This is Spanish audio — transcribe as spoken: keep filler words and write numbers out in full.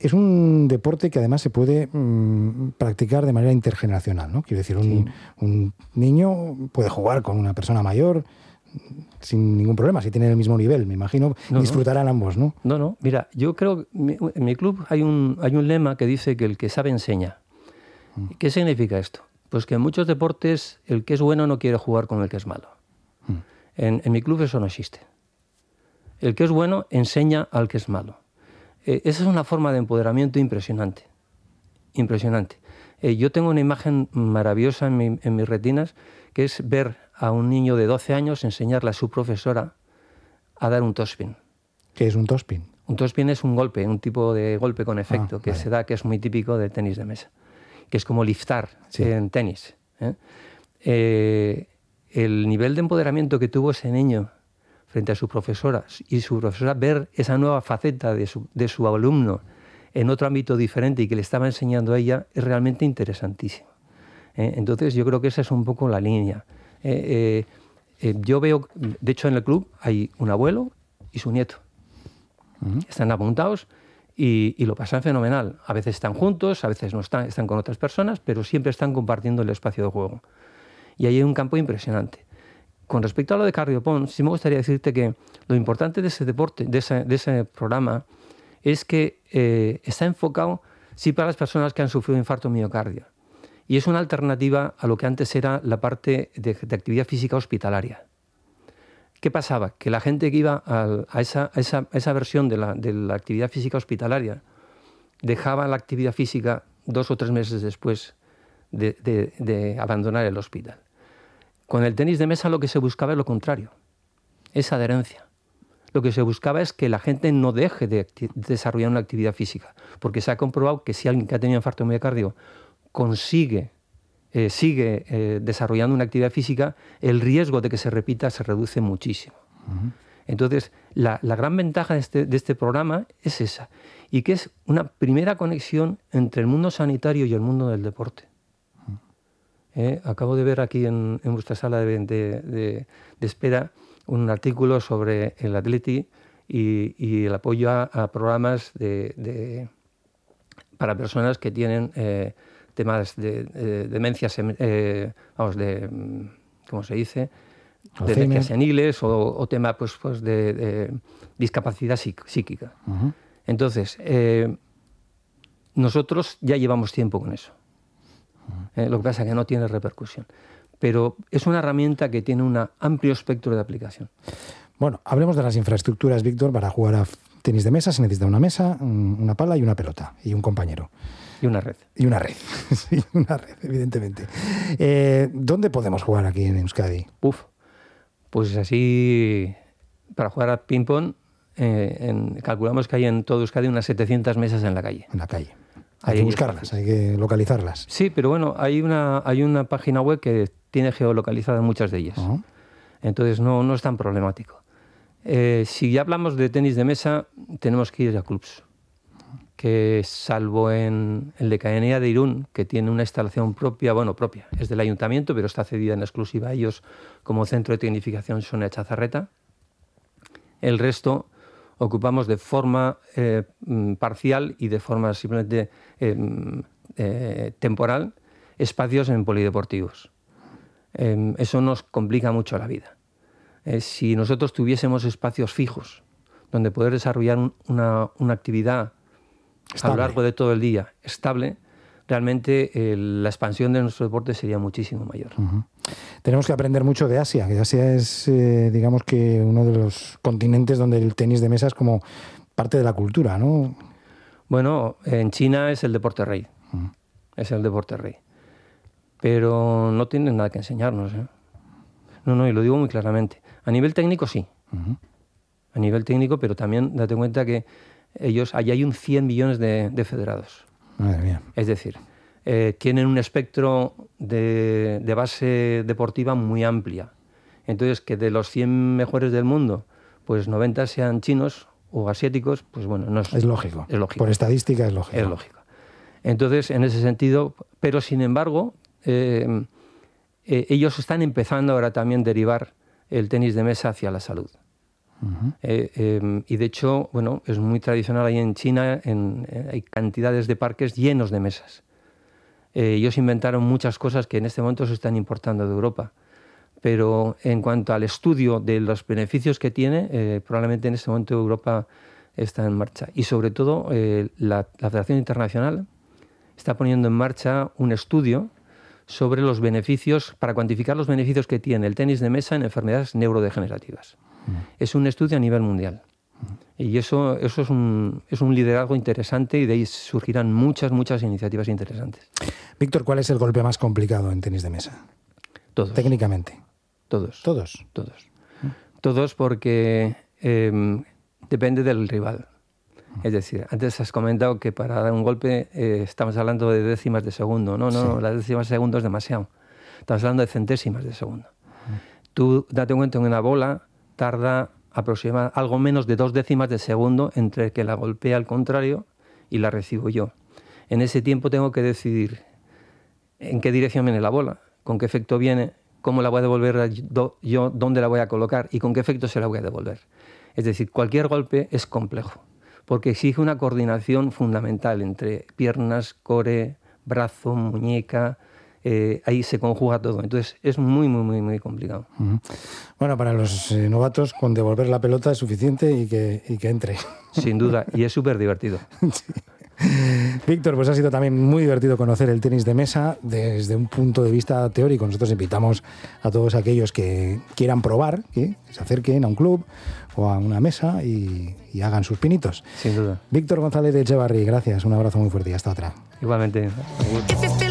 es un deporte que además se puede mmm, practicar de manera intergeneracional, ¿no? Quiero decir, un, sí. un niño puede jugar con una persona mayor sin ningún problema, si tienen el mismo nivel, me imagino, no, disfrutarán no. ambos, ¿no? No, no, mira, yo creo que en mi club hay un, hay un lema que dice que el que sabe enseña. Mm. ¿Qué significa esto? Pues que en muchos deportes el que es bueno no quiere jugar con el que es malo. Mm. En, en mi club eso no existe. El que es bueno enseña al que es malo. Eh, esa es una forma de empoderamiento impresionante. Impresionante. Eh, yo tengo una imagen maravillosa en, mi, en mis retinas, que es ver a un niño de doce años enseñarle a su profesora a dar un topspin. ¿Qué es un topspin? Un topspin es un golpe, un tipo de golpe con efecto ah, que vale. se da, que es muy típico del tenis de mesa, que es como liftar sí. en tenis. ¿eh? Eh, el nivel de empoderamiento que tuvo ese niño frente a su profesora y su profesora ver esa nueva faceta de su, de su alumno en otro ámbito diferente y que le estaba enseñando a ella es realmente interesantísimo. ¿eh? Entonces yo creo que esa es un poco la línea. Eh, eh, eh, yo veo, de hecho en el club hay un abuelo y su nieto. Uh-huh. Están apuntados y, y lo pasan fenomenal. A veces están juntos, a veces no están, están con otras personas, pero siempre están compartiendo el espacio de juego. Y ahí hay un campo impresionante. Con respecto a lo de Cardiopont, sí me gustaría decirte que lo importante de ese deporte, de ese, de ese programa, es que eh, está enfocado sí para las personas que han sufrido infarto miocardio. Y es una alternativa a lo que antes era la parte de, de actividad física hospitalaria. ¿Qué pasaba? Que la gente que iba a, a, esa, a, esa, a esa versión de la, de la actividad física hospitalaria dejaba la actividad física dos o tres meses después de, de, de abandonar el hospital. Con el tenis de mesa lo que se buscaba es lo contrario, es adherencia. Lo que se buscaba es que la gente no deje de, de desarrollar una actividad física, porque se ha comprobado que si alguien que ha tenido infarto miocardio consigue, eh, sigue eh, desarrollando una actividad física, el riesgo de que se repita se reduce muchísimo. Uh-huh. Entonces, la, la gran ventaja de este, de este programa es esa, y que es una primera conexión entre el mundo sanitario y el mundo del deporte. Uh-huh. Eh, acabo de ver aquí en, en vuestra sala de, de, de, de espera un artículo sobre el Atleti y, y el apoyo a, a programas de, de, para personas que tienen eh, temas de, de demencias, eh, vamos, de, ¿cómo se dice? De demencias seniles o, o tema pues, pues de, de discapacidad psíquica. Uh-huh. Entonces, eh, nosotros ya llevamos tiempo con eso. Uh-huh. Eh, lo que pasa es que no tiene repercusión. Pero es una herramienta que tiene un amplio espectro de aplicación. Bueno, hablemos de las infraestructuras, Víctor. Para jugar a tenis de mesa se necesita una mesa, una pala y una pelota, y un compañero. Y una red. Y una red, sí, una red, evidentemente. Eh, ¿Dónde podemos jugar aquí en Euskadi? Uf, pues así, para jugar a ping-pong, eh, en, calculamos que hay en todo Euskadi unas setecientas mesas en la calle. En la calle. Hay que buscarlas, hay que localizarlas. Sí, pero bueno, hay una, hay una página web que tiene geolocalizadas muchas de ellas. Uh-huh. Entonces no, no es tan problemático. Eh, si ya hablamos de tenis de mesa, tenemos que ir a clubs. Que salvo en el de Caenea de Irún, que tiene una instalación propia, bueno, propia, es del ayuntamiento, pero está cedida en exclusiva a ellos como centro de tecnificación Sonia Chazarreta. El resto ocupamos de forma eh, parcial y de forma simplemente eh, eh, temporal espacios en polideportivos. Eh, eso nos complica mucho la vida. Eh, si nosotros tuviésemos espacios fijos donde poder desarrollar un, una, una actividad estable a lo largo de todo el día, estable, realmente eh, la expansión de nuestro deporte sería muchísimo mayor. Uh-huh. Tenemos que aprender mucho de Asia, que Asia es, eh, digamos que uno de los continentes donde el tenis de mesa es como parte de la cultura, ¿no? Bueno, en China es el deporte rey, uh-huh. es el deporte rey, pero no tienen nada que enseñarnos, ¿eh? No, no, y lo digo muy claramente. A nivel técnico sí, uh-huh. a nivel técnico, pero también date cuenta que ellos, allí hay un cien millones de, de federados. Madre mía. Es decir, eh, tienen un espectro de, de base deportiva muy amplia. Entonces, que de los cien mejores del mundo, pues noventa sean chinos o asiáticos, pues bueno, no es, es lógico. Es lógico. Por estadística es lógico. Es lógico. Entonces, en ese sentido, pero sin embargo, eh, eh, ellos están empezando ahora también a derivar el tenis de mesa hacia la salud. Uh-huh. eh, eh, y de hecho, bueno, es muy tradicional ahí en China, en, eh, hay cantidades de parques llenos de mesas. Eh, ellos inventaron muchas cosas que en este momento se están importando de Europa. Pero en cuanto al estudio de los beneficios que tiene, eh, probablemente en este momento Europa está en marcha. Y sobre todo, eh, la, la Federación Internacional está poniendo en marcha un estudio sobre los beneficios, para cuantificar los beneficios que tiene el tenis de mesa en enfermedades neurodegenerativas. Mm. Es un estudio a nivel mundial. Mm. Y eso, eso es, un, es un liderazgo interesante y de ahí surgirán muchas, muchas iniciativas interesantes. Víctor, ¿cuál es el golpe más complicado en tenis de mesa? Todos. Técnicamente. Todos. Todos. Todos. Mm. Todos porque eh, depende del rival. Es decir, antes has comentado que para dar un golpe eh, estamos hablando de décimas de segundo. No, no, sí. Las décimas de segundo es demasiado. Estamos hablando de centésimas de segundo. Uh-huh. Tú date cuenta, en una bola tarda aproximadamente algo menos de dos décimas de segundo entre que la golpea al contrario y la recibo yo. En ese tiempo tengo que decidir en qué dirección viene la bola, con qué efecto viene, cómo la voy a devolver yo, dónde la voy a colocar y con qué efecto se la voy a devolver. Es decir, cualquier golpe es complejo, porque exige una coordinación fundamental entre piernas, core, brazo, muñeca, eh, ahí se conjuga todo. Entonces es muy, muy, muy, muy complicado. Uh-huh. Bueno, para los eh, novatos, con devolver la pelota es suficiente y que, y que entre. Sin duda, y es súper divertido. Sí. Víctor, pues ha sido también muy divertido conocer el tenis de mesa desde un punto de vista teórico. Nosotros invitamos a todos aquellos que quieran probar, que se acerquen a un club o a una mesa y, y hagan sus pinitos. Sin duda. Víctor González de Echevarri, gracias, un abrazo muy fuerte y hasta otra. Igualmente.